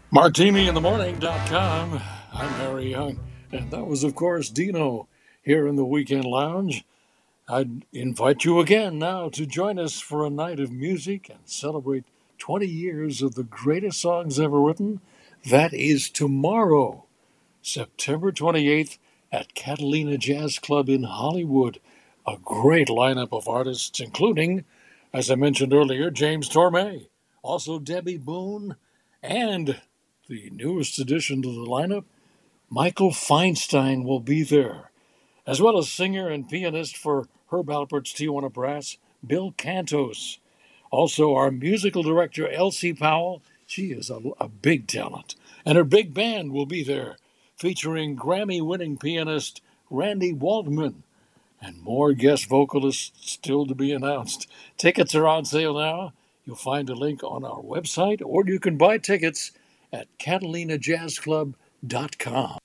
MartiniInTheMorning.com. I'm Harry Young, and that was, of course, Dino here in the Weekend Lounge. I'd invite you again now to join us for a night of music and celebrate 20 years of the greatest songs ever written. That is tomorrow, September 28th, at Catalina Jazz Club in Hollywood. A great lineup of artists, including, as I mentioned earlier, James Tormé, also Debbie Boone, and the newest addition to the lineup, Michael Feinstein, will be there, as well as singer and pianist for Herb Alpert's Tijuana Brass, Bill Cantos. Also, our musical director, Elsie Powell. She is a big talent. And her big band will be there, featuring Grammy winning pianist Randy Waldman and more guest vocalists still to be announced. Tickets are on sale now. You'll find a link on our website, or you can buy tickets at catalinajazzclub.com.